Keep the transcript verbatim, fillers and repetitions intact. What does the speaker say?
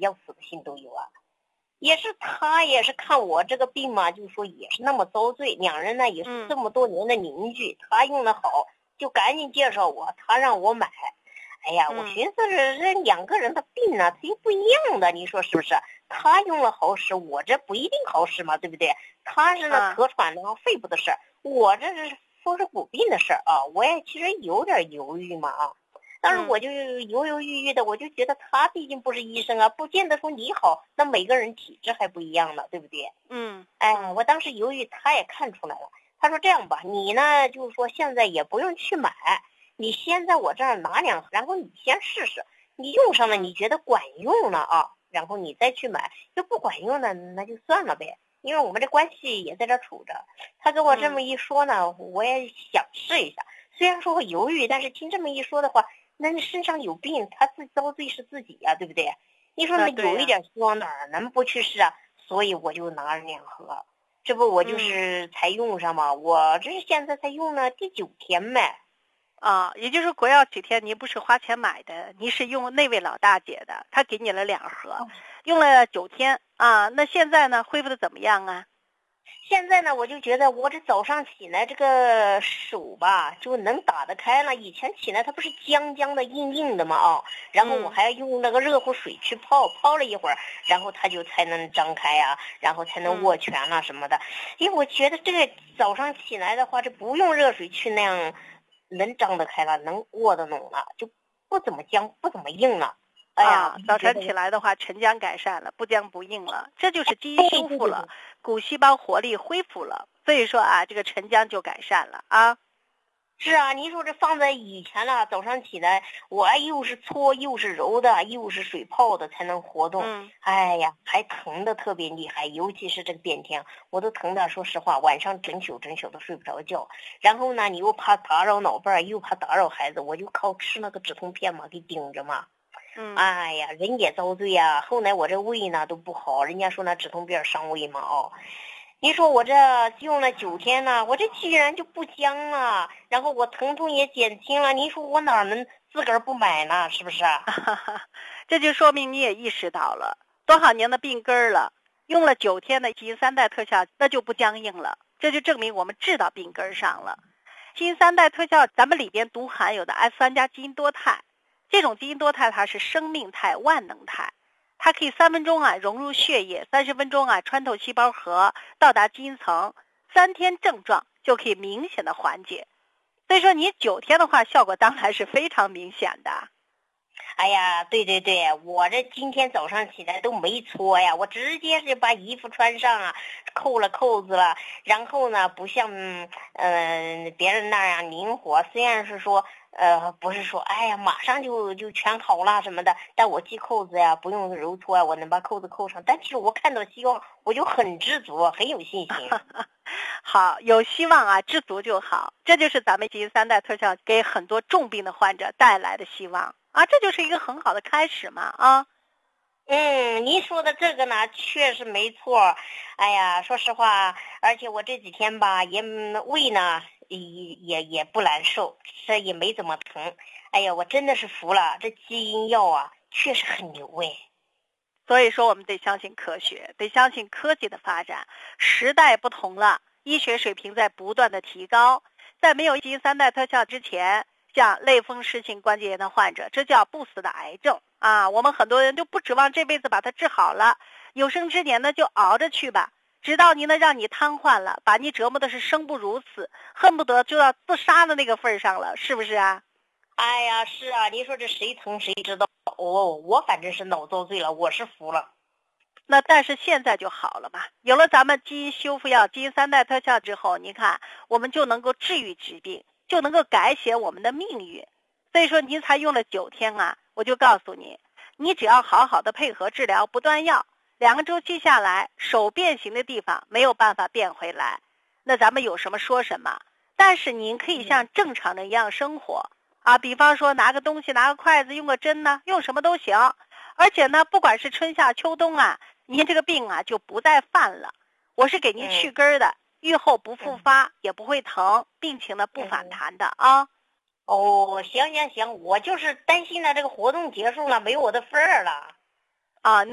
要死的心都有啊。也是他也是看我这个病嘛，就是说也是那么遭罪，两人呢也是这么多年的邻居，嗯、他用的好就赶紧介绍我，他让我买。哎呀，我寻思是这两个人的病呢，他又不一样的，你说是不是？他用了好使，我这不一定好使嘛，对不对？他是那咳喘的肺部的事儿，我这是风湿骨病的事儿啊，我也其实有点犹豫嘛啊。但是我就犹犹豫豫的，我就觉得他毕竟不是医生啊，不见得说你好，那每个人体质还不一样呢，对不对？ 嗯， 哎，我当时犹豫，他也看出来了。他说这样吧，你呢就是说现在也不用去买，你先在我这儿拿两盒，然后你先试试，你用上了你觉得管用了啊，然后你再去买，就不管用了那就算了呗。因为我们这关系也在这处着，他跟我这么一说呢，嗯、我也想试一下。虽然说我犹豫，但是听这么一说的话，那你身上有病，他自遭罪是自己呀、啊，对不对？你说那有一点希望哪儿能不去试啊？所以我就拿了两盒，这不我就是才用上嘛，嗯、我这现在才用了第九天呗。 啊，也就是国药几天，您不是花钱买的，您是用那位老大姐的，她给你了两盒，用了九天啊。那现在呢，恢复的怎么样啊？ 现在呢，我就觉得我这早上起来这个手吧，就能打得开了。以前起来它不是僵僵的、硬硬的嘛啊，然后我还要用那个热乎水去泡，泡了一会儿，然后它就才能张开呀、啊，然后才能握拳了什么的。因为我觉得这个早上起来的话，这不用热水去那样。能张得开了，能握得拢了，就不怎么僵，不怎么硬了。哎呀， 啊、早晨起来的话，沉僵改善了，不僵不硬了，这就是基因修复了， 对对对骨细胞活力恢复了，所以说啊，这个沉僵就改善了啊。 是啊，您说这放在以前了，早上起来我又是搓又是揉的，又是水泡的才能活动。 嗯， 哎呀，还疼的特别厉害，尤其是这个变天，我都疼的，说实话，晚上整宿整宿都睡不着觉。然后呢，你又怕打扰老伴儿，又怕打扰孩子，我就靠吃那个止痛片嘛，给顶着嘛。 嗯， 哎呀，人也遭罪呀、啊。后来我这胃呢都不好，人家说那止痛片伤胃嘛哦。你说我这用了九天了，我这居然就不僵了，然后我疼痛也减轻了，你说我哪能自个儿不买呢？是不是啊？ 这就说明你也意识到了多少年的病根了，用了九天的基因三代特效，那就不僵硬了，这就证明我们治到病根上了。基因三代特效，咱们里边独含有的 F 三 加基因多肽，这种基因多肽它是生命肽、万能肽。它可以三分钟啊融入血液，三十分钟啊穿透细胞核，到达基因层，三天症状就可以明显的缓解。所以说你九天的话，效果当然是非常明显的。 哎呀，对对对，我这今天早上起来都没搓呀，我直接是把衣服穿上啊，扣了扣子了，然后呢，不像嗯、呃、别人那样灵活，虽然是说呃不是说哎呀马上就就全好了什么的，但我系扣子呀不用揉搓啊，我能把扣子扣上，但是我看到希望，我就很知足，很有信心。 好，有希望啊，知足就好，这就是咱们基因三代特效给很多重病的患者带来的希望啊，这就是一个很好的开始嘛啊。 嗯，您说的这个呢，确实没错。哎呀，说实话，而且我这几天吧，也胃呢也也也不难受，这也没怎么疼。哎呀，我真的是服了，这基因药啊，确实很牛哎。 所以说，我们得相信科学，得相信科技的发展。时代不同了，医学水平在不断的提高。在没有基因三代特效之前，像类风湿性关节炎的患者，这叫不死的癌症啊！我们很多人就不指望这辈子把它治好了，有生之年呢就熬着去吧，直到您呢让你瘫痪了，把你折磨的是生不如死，恨不得就要自杀的那个份上了，是不是啊？ 哎呀，是啊，您说这谁疼谁知道哦，我反正是脑遭罪了，我是服了。 那但是现在就好了嘛，有了咱们基因修复药、基因三代特效之后，你看我们就能够治愈疾病，就能够改写我们的命运。所以说您才用了九天啊，我就告诉你，你只要好好的配合治疗，不断药，两个周期下来，手变形的地方没有办法变回来，那咱们有什么说什么。但是您可以像正常人一样生活啊，比方说拿个东西，拿个筷子，用个针呢，用什么都行。而且呢，不管是春夏秋冬啊，您这个病啊就不再犯了。我是给您去根的，愈后不复发，也不会疼，病情呢不反弹的啊。 哦，行行行，我就是担心了这个活动结束了，没有我的份儿了。 啊。